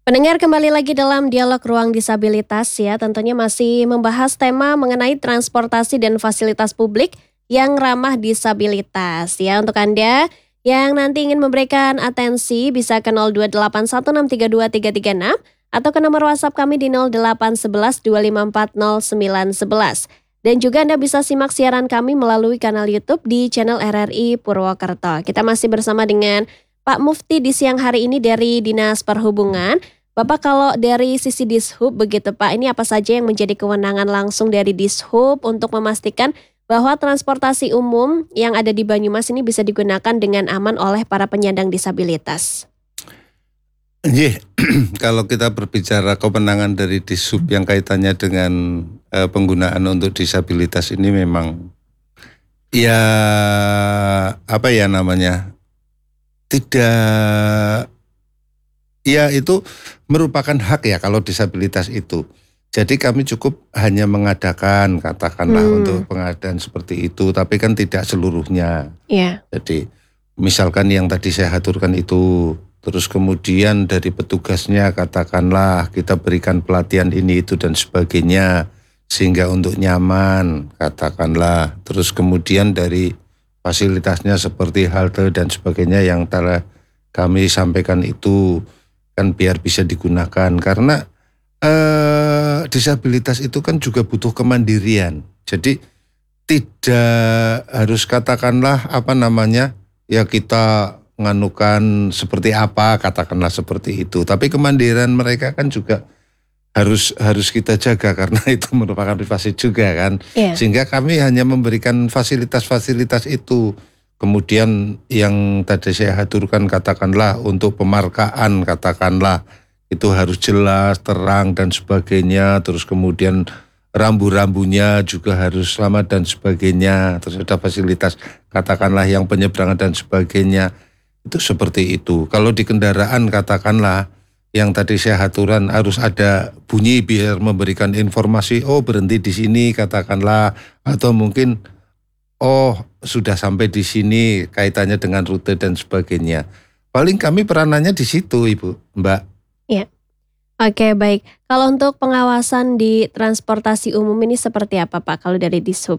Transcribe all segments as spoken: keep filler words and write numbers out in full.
Pendengar, kembali lagi dalam dialog ruang disabilitas ya, tentunya masih membahas tema mengenai transportasi dan fasilitas publik yang ramah disabilitas ya. Untuk Anda yang nanti ingin memberikan atensi bisa ke nol dua delapan satu enam tiga dua tiga tiga enam atau ke nomor WhatsApp kami di nol delapan satu satu dua lima empat nol sembilan satu satu. Dan juga Anda bisa simak siaran kami melalui kanal YouTube di channel R R I Purwokerto. Kita masih bersama dengan Pak Mufti di siang hari ini dari Dinas Perhubungan. Bapak, kalau dari sisi Dishub begitu Pak, ini apa saja yang menjadi kewenangan langsung dari Dishub untuk memastikan bahwa transportasi umum yang ada di Banyumas ini bisa digunakan dengan aman oleh para penyandang disabilitas? Iya, kalau kita berbicara kewenangan dari Dishub yang kaitannya dengan uh, penggunaan untuk disabilitas ini memang ya apa ya namanya tidak ya itu merupakan hak ya kalau disabilitas itu. Jadi kami cukup hanya mengadakan katakanlah hmm. untuk pengadaan seperti itu, tapi kan tidak seluruhnya. Yeah. Jadi misalkan yang tadi saya aturkan itu, terus kemudian dari petugasnya katakanlah kita berikan pelatihan ini itu dan sebagainya sehingga untuk nyaman katakanlah. Terus kemudian dari fasilitasnya seperti halte dan sebagainya yang telah kami sampaikan itu kan biar bisa digunakan karena eh, disabilitas itu kan juga butuh kemandirian. Jadi tidak harus katakanlah apa namanya ya kita nganukan seperti apa katakanlah seperti itu. Tapi kemandirian mereka kan juga harus harus kita jaga karena itu merupakan privasi juga kan. Yeah. Sehingga kami hanya memberikan fasilitas-fasilitas itu. Kemudian yang tadi saya aturkan katakanlah untuk pemarkaan katakanlah itu harus jelas, terang dan sebagainya. Terus kemudian rambu-rambunya juga harus selamat dan sebagainya. Terus ada fasilitas katakanlah yang penyeberangan dan sebagainya. Itu seperti itu. Kalau di kendaraan katakanlah yang tadi saya aturan harus ada bunyi biar memberikan informasi, oh berhenti di sini katakanlah, atau mungkin oh sudah sampai di sini kaitannya dengan rute dan sebagainya. Paling kami peranannya di situ Ibu, Mbak. Iya. Oke, baik. Kalau untuk pengawasan di transportasi umum ini seperti apa Pak kalau dari Dishub?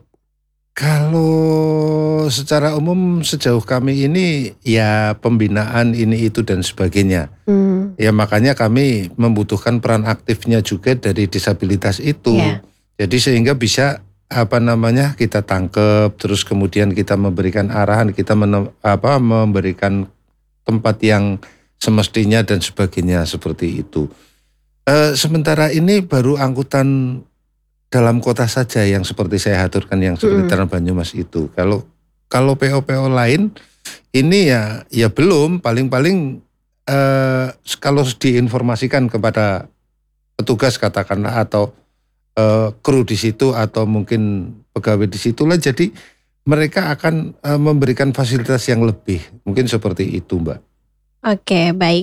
Kalau secara umum sejauh kami ini ya pembinaan ini itu dan sebagainya. Hmm. Ya makanya kami membutuhkan peran aktifnya juga dari disabilitas itu. Yeah. Jadi sehingga bisa apa namanya kita tangkep, terus kemudian kita memberikan arahan, kita men, apa memberikan tempat yang semestinya dan sebagainya seperti itu. E, sementara ini baru angkutan dalam kota saja yang seperti saya aturkan yang sekitaran mm. Banyumas itu. Kalau kalau P O-P O lain ini ya ya belum, paling-paling e, kalau diinformasikan kepada petugas katakanlah atau Uh, kru di situ atau mungkin pegawai di situlah, jadi mereka akan uh, memberikan fasilitas yang lebih, mungkin seperti itu Mbak. Oke, baik.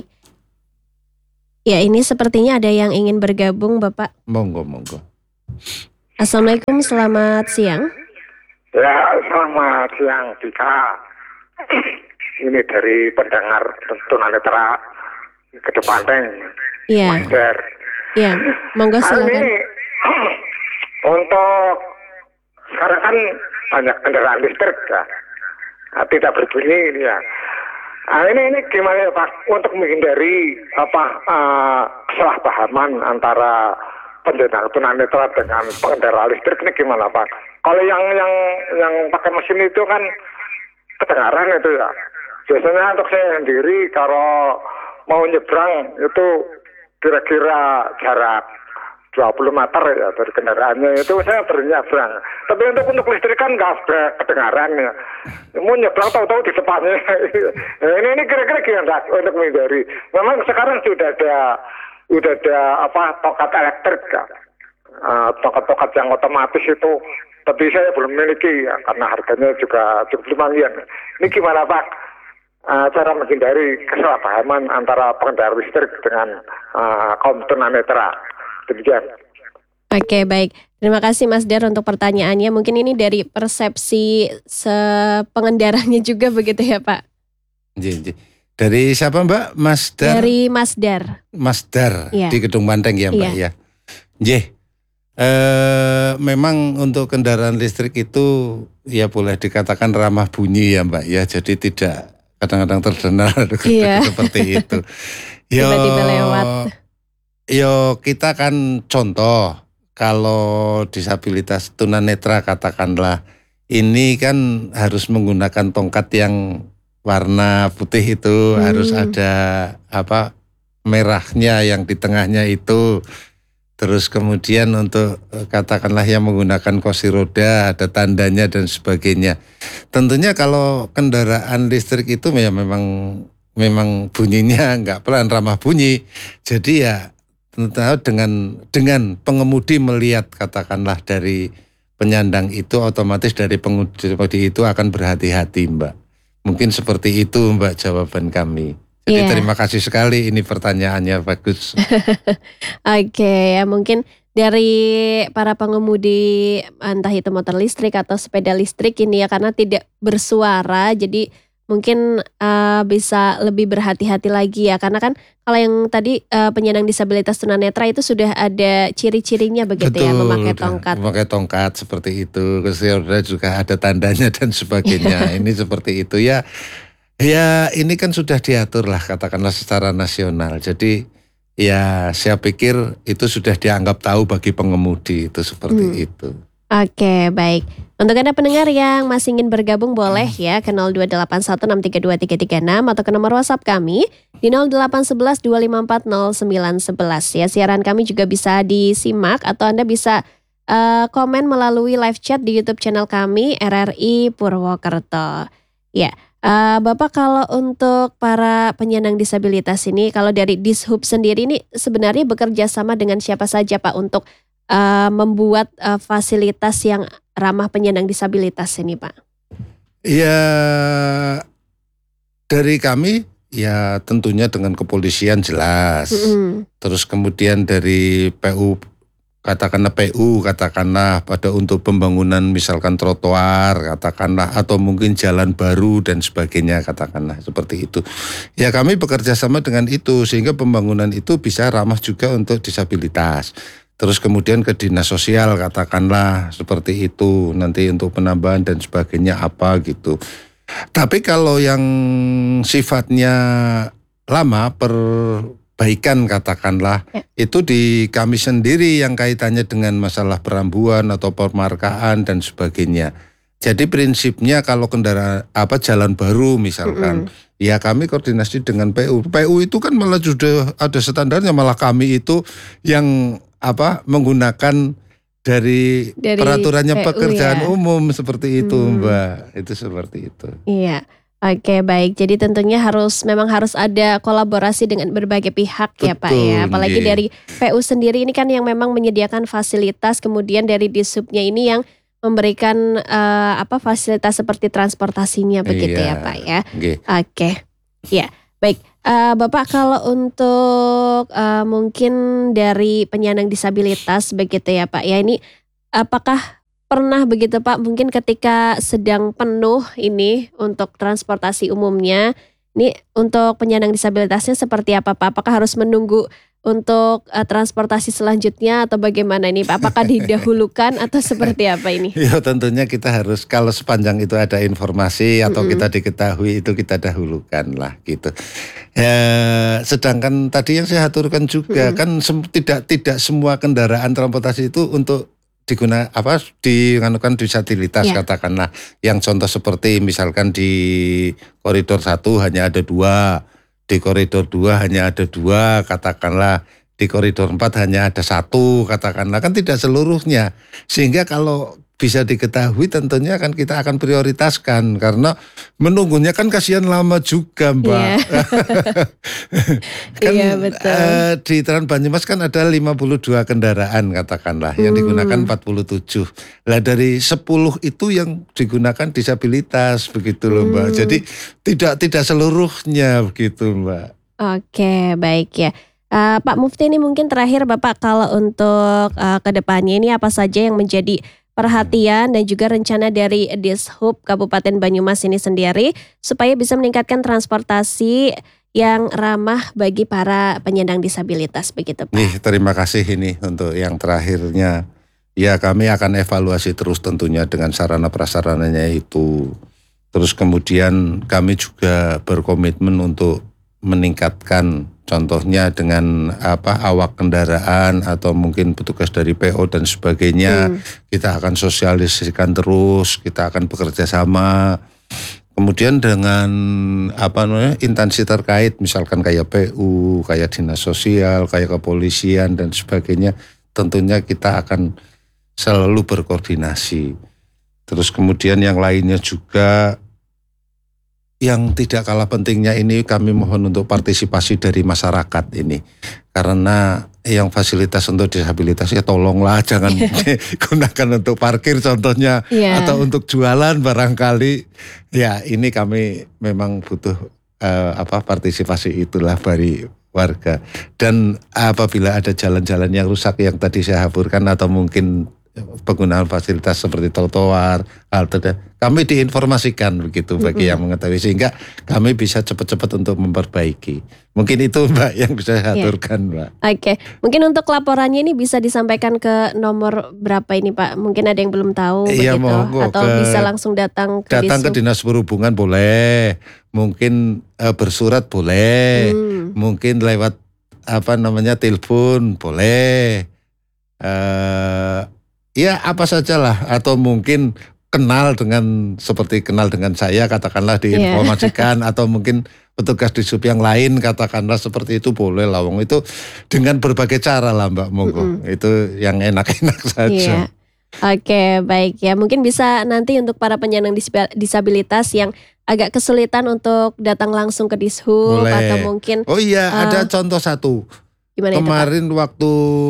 Ya, ini sepertinya ada yang ingin bergabung Bapak. Monggo, monggo. Assalamualaikum, selamat siang. Ya, selamat siang Tika. Ini dari pendengar tunanetra Kedepanten. Iya. Iya, monggo silakan. Untuk sekarang kan banyak kendaraan listrik ya, nah, tidak berbunyi ini ya. Nah, ini ini gimana ya Pak untuk menghindari apa uh, kesalahpahaman antara pengguna tunanetra dengan pengendara listrik ini gimana Pak? Kalau yang yang yang pakai mesin itu kan kedengaran itu ya. Biasanya untuk saya sendiri kalau mau nyebrang itu kira-kira jarak dua puluh meter ya dari kendaraannya itu saya bernyebrang. Tapi untuk untuk listrik kan nggak ada kedengaran ya. Mau nyebrang tahu-tahu di depannya. Nah, ini ini kira-kira gimana untuk menghindari? Memang sekarang sudah ada sudah ada apa tokat elektrik ya. Uh, tokat-tokat yang otomatis itu. Tapi saya belum miliki ya karena harganya juga cukup lumayan. Ini gimana Pak? Uh, cara menghindari kesalahpahaman antara pengendara listrik dengan uh, kaum tunanetra. Demikian. Oke, baik. Terima kasih Mas Dar untuk pertanyaannya. Mungkin ini dari persepsi pengendaranya juga begitu ya Pak? Dari siapa Mbak? Masdar? Dari Masdar. Masdar Iya. di Gedung Banteng ya Mbak Iya. ya. Nggih. Eh, memang untuk kendaraan listrik itu ya boleh dikatakan ramah bunyi ya Mbak ya. Jadi tidak kadang-kadang terdengar Iya. seperti itu. Yo, Tiba-tiba lewat. Yo kita kan contoh kalau disabilitas tunanetra katakanlah ini kan harus menggunakan tongkat yang warna putih itu, Hmm. harus ada apa merahnya yang di tengahnya itu. Terus kemudian untuk eh, katakanlah yang menggunakan kursi roda ada tandanya dan sebagainya. Tentunya kalau kendaraan listrik itu ya memang memang bunyinya nggak pelan, ramah bunyi. Jadi ya tentu dengan dengan pengemudi melihat katakanlah dari penyandang itu otomatis dari pengemudi itu akan berhati-hati Mbak. Mungkin seperti itu Mbak jawaban kami. Jadi Iya. terima kasih sekali ini pertanyaannya bagus. Oke, ya mungkin dari para pengemudi entah itu motor listrik atau sepeda listrik ini ya karena tidak bersuara jadi mungkin eh, bisa lebih berhati-hati lagi ya karena kan kalau yang tadi eh, penyandang disabilitas tunanetra itu sudah ada ciri-cirinya begitu ya memakai dan tongkat. Memakai tongkat seperti itu. Kursi roda juga ada tandanya dan sebagainya. Ini seperti itu ya. Ya ini kan sudah diatur lah katakanlah secara nasional. Jadi ya saya pikir itu sudah dianggap tahu bagi pengemudi itu seperti Hmm. itu. Oke, baik. Untuk Anda pendengar yang masih ingin bergabung boleh ya ke nol dua delapan satu enam tiga dua tiga tiga enam atau ke nomor WhatsApp kami di nol delapan satu satu dua lima empat nol sembilan satu satu ya. Siaran kami juga bisa disimak atau Anda bisa eh, komen melalui live chat di YouTube channel kami R R I Purwokerto. Ya, eh, Bapak kalau untuk para penyandang disabilitas ini kalau dari Dishub sendiri ini sebenarnya bekerja sama dengan siapa saja Pak untuk Uh, membuat uh, fasilitas yang ramah penyandang disabilitas ini Pak? Ya dari kami ya tentunya dengan kepolisian jelas. Mm-mm. Terus kemudian dari P U katakanlah P U katakanlah pada untuk pembangunan misalkan trotoar katakanlah atau mungkin jalan baru dan sebagainya katakanlah seperti itu. Ya kami bekerja sama dengan itu sehingga pembangunan itu bisa ramah juga untuk disabilitas. Terus kemudian ke dinas sosial katakanlah seperti itu nanti untuk penambahan dan sebagainya apa gitu. Tapi kalau yang sifatnya lama perbaikan katakanlah Ya. itu di kami sendiri yang kaitannya dengan masalah perambuan atau pemarkaan dan sebagainya. Jadi prinsipnya kalau kendaraan apa jalan baru misalkan Mm-mm. ya kami koordinasi dengan P U. P U itu kan malah sudah ada standarnya malah kami itu yang apa menggunakan dari, Dari peraturannya P U pekerjaan ya. umum seperti itu Hmm. Mbak. Itu seperti itu. Iya. Oke, baik. Jadi tentunya harus memang harus ada kolaborasi dengan berbagai pihak ya Pak Betul, ya. Apalagi nggih. dari P U sendiri ini kan yang memang menyediakan fasilitas, kemudian dari Dishubnya ini yang memberikan eh, apa fasilitas seperti transportasinya begitu Iya, ya Pak ya. nggih. Oke, ya baik. Eh, Bapak kalau untuk eh, mungkin dari penyandang disabilitas begitu ya Pak ya ini apakah pernah begitu Pak mungkin ketika sedang penuh ini untuk transportasi umumnya ini untuk penyandang disabilitasnya seperti apa Pak? Apakah harus menunggu untuk eh, transportasi selanjutnya atau bagaimana ini Pak? Apakah didahulukan atau seperti apa ini? Ya tentunya kita harus kalau sepanjang itu ada informasi atau Mm-mm. kita diketahui itu kita dahulukan lah gitu. Ya, sedangkan tadi yang saya aturkan juga Mm-mm. kan sem- tidak tidak semua kendaraan transportasi itu untuk diguna apa digunakan disabilitas Ya. katakanlah. Yang contoh seperti misalkan di koridor satu hanya ada dua, di koridor dua hanya ada dua katakanlah. Di koridor empat hanya ada satu katakanlah kan tidak seluruhnya sehingga kalau bisa diketahui tentunya kan kita akan prioritaskan karena menunggunya kan kasihan lama juga Mbak. Iya. Kan Iya, betul. eh, di Trans Banyumas kan ada lima puluh dua kendaraan katakanlah yang Hmm. digunakan empat puluh tujuh. Lah dari sepuluh itu yang digunakan disabilitas begitu loh Mbak. Hmm. Jadi tidak tidak seluruhnya begitu Mbak. Oke, baik ya. Eh, Pak Mufti ini mungkin terakhir Bapak kalau untuk eh, kedepannya ini apa saja yang menjadi perhatian dan juga rencana dari Dishub Kabupaten Banyumas ini sendiri supaya bisa meningkatkan transportasi yang ramah bagi para penyandang disabilitas begitu Pak? Nih, terima kasih ini untuk yang terakhirnya. Ya, kami akan evaluasi terus tentunya dengan sarana prasarananya itu. Terus kemudian kami juga berkomitmen untuk meningkatkan, contohnya dengan apa awak kendaraan atau mungkin petugas dari P O dan sebagainya. Hmm. Kita akan sosialisasikan terus, kita akan bekerja sama. Kemudian dengan apa namanya instansi terkait, misalkan kayak P U, kayak dinas sosial, kayak kepolisian dan sebagainya, tentunya kita akan selalu berkoordinasi. Terus kemudian yang lainnya juga, yang tidak kalah pentingnya ini kami mohon untuk partisipasi dari masyarakat ini. Karena yang fasilitas untuk disabilitas ya tolonglah jangan gunakan untuk parkir contohnya, yeah. atau untuk jualan barangkali. Ya ini kami memang butuh uh, apa partisipasi itulah dari warga. Dan apabila ada jalan-jalan yang rusak yang tadi saya haburkan atau mungkin penggunaan fasilitas seperti trotoar, halte, kami diinformasikan begitu bagi mm-hmm. yang mengetahui sehingga kami bisa cepat-cepat untuk memperbaiki. Mungkin itu Mbak yang bisa saya aturkan, yeah. Mbak. Oke, okay. Mungkin untuk laporannya ini bisa disampaikan ke nomor berapa ini Pak? Mungkin ada yang belum tahu iya, begitu, monggo, atau ke, bisa langsung datang ke datang ke Dinas Perhubungan boleh, mungkin uh, bersurat boleh, hmm. mungkin lewat apa namanya telepon boleh. Uh, Ya apa sajalah, atau mungkin kenal dengan seperti kenal dengan saya katakanlah diinformasikan, yeah. atau mungkin petugas Dishub yang lain katakanlah seperti itu boleh lawang itu dengan berbagai cara lah Mbak monggo, mm-hmm. itu yang enak-enak saja. Yeah. Oke okay, baik ya, mungkin bisa nanti untuk para penyandang disabilitas yang agak kesulitan untuk datang langsung ke Dishub atau mungkin oh iya uh, ada contoh satu. Gimana kemarin itu, waktu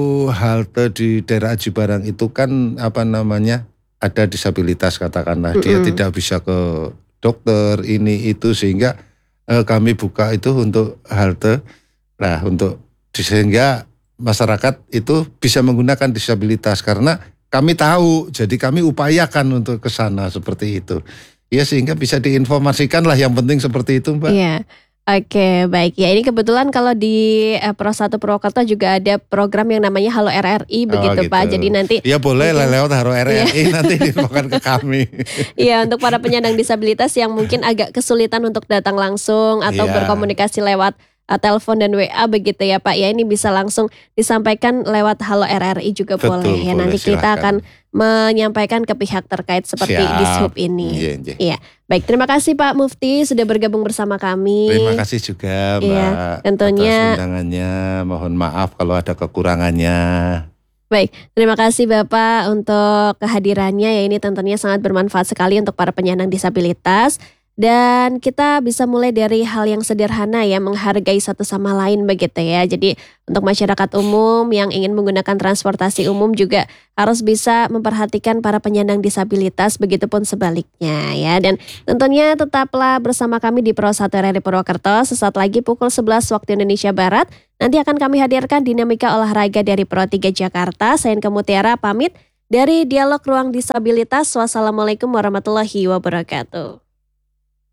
halte di daerah Aji Barang itu kan apa namanya ada disabilitas katakanlah, mm-hmm. dia tidak bisa ke dokter ini itu sehingga eh, kami buka itu untuk halte, nah untuk sehingga masyarakat itu bisa menggunakan disabilitas karena kami tahu, jadi kami upayakan untuk ke sana seperti itu ya, sehingga bisa diinformasikan lah, yang penting seperti itu Mbak. Iya. Oke baik ya, ini kebetulan kalau di eh, Pro satu Purwokerto juga ada program yang namanya Halo R R I begitu, oh, gitu. Pak. Jadi nanti ya boleh lah lewat Halo R R I iya. nanti diinfokan ke kami. Iya, untuk para penyandang disabilitas yang mungkin agak kesulitan untuk datang langsung atau iya. berkomunikasi lewat uh, telepon dan W A begitu ya Pak. Ya ini bisa langsung disampaikan lewat Halo R R I juga. Betul, boleh ya. Boleh, nanti silahkan. Kita akan menyampaikan ke pihak terkait seperti Dishub ini. Iya, iya. Iya. Baik, terima kasih Pak Mufti sudah bergabung bersama kami. Terima kasih juga Mbak. Iya, tentunya atas undangannya. Mohon maaf kalau ada kekurangannya. Baik, terima kasih Bapak untuk kehadirannya ya, ini tentunya sangat bermanfaat sekali untuk para penyandang disabilitas. Dan kita bisa mulai dari hal yang sederhana ya, menghargai satu sama lain begitu ya. Jadi untuk masyarakat umum yang ingin menggunakan transportasi umum juga harus bisa memperhatikan para penyandang disabilitas, begitupun sebaliknya ya. Dan tentunya tetaplah bersama kami di Pro satu R R I Purwokerto. Sesaat lagi pukul sebelas waktu Indonesia Barat, nanti akan kami hadirkan dinamika olahraga dari Pro tiga Jakarta. Saya Inka Mutiara pamit dari Dialog Ruang Disabilitas. Wassalamualaikum warahmatullahi wabarakatuh.